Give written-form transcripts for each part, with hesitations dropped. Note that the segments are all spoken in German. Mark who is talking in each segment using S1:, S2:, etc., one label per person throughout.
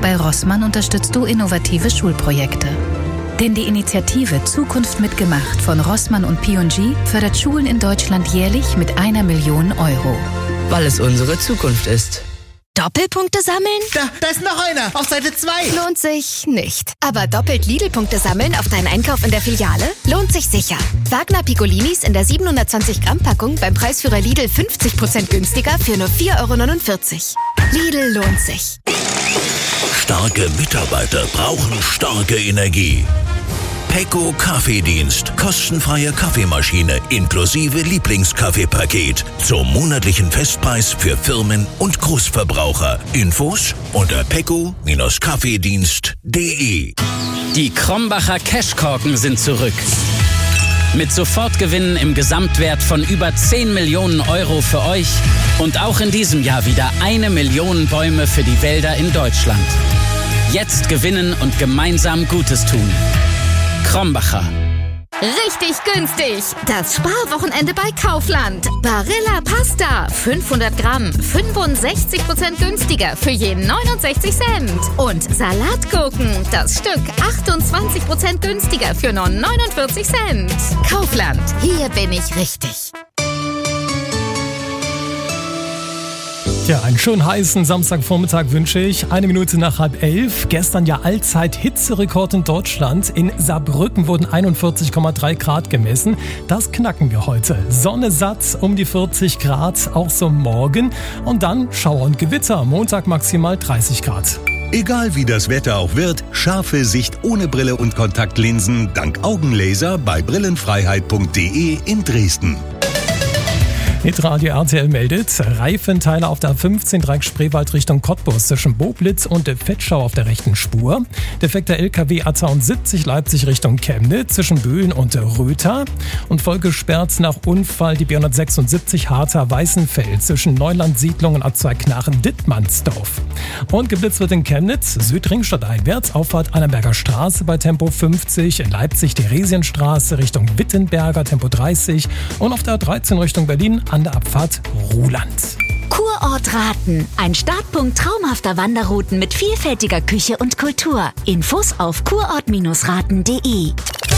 S1: Bei Rossmann unterstützt du innovative Schulprojekte. Denn die Initiative Zukunft mitgemacht von Rossmann und P&G fördert Schulen in Deutschland jährlich mit 1 Million Euro.
S2: Weil es unsere Zukunft ist.
S3: Doppelpunkte sammeln?
S4: Da ist noch einer, auf Seite 2.
S3: Lohnt sich nicht. Aber doppelt Lidl-Punkte sammeln auf deinen Einkauf in der Filiale? Lohnt sich sicher. Wagner Piccolinis in der 720 Gramm Packung beim Preisführer Lidl 50% günstiger für nur 4,49 €. Lidl lohnt sich.
S5: Starke Mitarbeiter brauchen starke Energie. Pecco Kaffeedienst. Kostenfreie Kaffeemaschine inklusive Lieblingskaffeepaket. Zum monatlichen Festpreis für Firmen und Großverbraucher. Infos unter pecco-kaffeedienst.de.
S6: Die Krombacher Cashkorken sind zurück. Mit Sofortgewinnen im Gesamtwert von über 10 Millionen Euro für euch und auch in diesem Jahr wieder 1 Million Bäume für die Wälder in Deutschland. Jetzt gewinnen und gemeinsam Gutes tun. Krombacher.
S7: Richtig günstig. Das Sparwochenende bei Kaufland. Barilla Pasta. 500 Gramm. 65% günstiger für je 69 Cent. Und Salatgurken. Das Stück 28% günstiger für nur 49 Cent. Kaufland. Hier bin ich richtig.
S8: Ja, einen schönen heißen Samstagvormittag wünsche ich. 1 Minute nach 10:30. Gestern ja Allzeit-Hitzerekord in Deutschland. In Saarbrücken wurden 41,3 Grad gemessen. Das knacken wir heute. Sonne satt, um die 40 Grad, auch so morgen. Und dann Schauer und Gewitter. Montag maximal 30 Grad.
S5: Egal wie das Wetter auch wird, scharfe Sicht ohne Brille und Kontaktlinsen dank Augenlaser bei brillenfreiheit.de in Dresden.
S8: Hitradio RTL meldet, Reifenteile auf der A15 Dreieck Spreewald Richtung Cottbus zwischen Boblitz und Vetschau auf der rechten Spur. Defekter LKW A72 Leipzig Richtung Chemnitz zwischen Böhlen und Rötha. Und vollgesperrt nach Unfall die B176 Harter-Weißenfeld zwischen Neuland-Siedlung und A2 Knarren-Dittmannsdorf. Und geblitzt wird in Chemnitz, Südringstadt einwärts, Auffahrt Annenberger Straße bei Tempo 50, in Leipzig Theresienstraße Richtung Wittenberger Tempo 30 und auf der A13 Richtung Berlin an der Abfahrt Ruhland.
S9: Kurort Raten. Ein Startpunkt traumhafter Wanderrouten mit vielfältiger Küche und Kultur. Infos auf kurort-raten.de.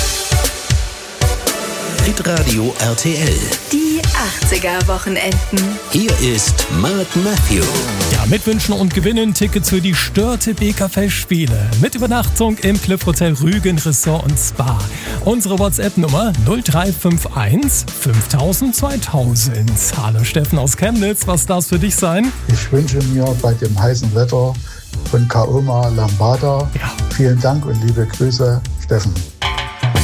S5: Hitradio RTL.
S9: Die 80er-Wochenenden.
S5: Hier ist Mark Matthew.
S8: Ja, mitwünschen und gewinnen Tickets für die Störte BKFest-Spiele. Mit Übernachtung im Cliff Hotel Rügen Resort und Spa. Unsere WhatsApp-Nummer 0351 5000 2000. Hallo Steffen aus Chemnitz, was darf es für dich sein?
S10: Ich wünsche mir bei dem heißen Wetter von Kaoma Lambada. Vielen Dank und liebe Grüße, Steffen.